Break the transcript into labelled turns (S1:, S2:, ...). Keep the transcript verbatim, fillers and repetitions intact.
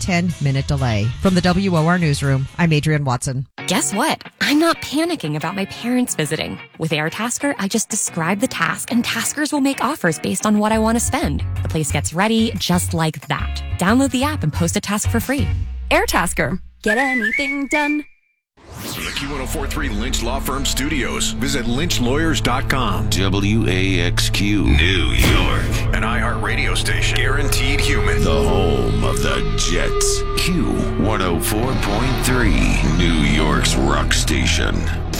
S1: ten-minute delay. From the W O R Newsroom, I'm Adrienne Watson.
S2: Guess what? I'm not panicking about my parents visiting. With Airtasker, I just describe the task and taskers will make offers based on what I want to spend. The place gets ready just like that. Download the app and post a task for free. Airtasker. Get anything done.
S3: From the Q one oh four point three Lynch Law Firm Studios, visit lynch lawyers dot com.
S4: W A X Q, New York.
S3: An iHeartRadio station. Guaranteed human.
S4: The home of the Jets. Q one oh four point three, New York's rock station.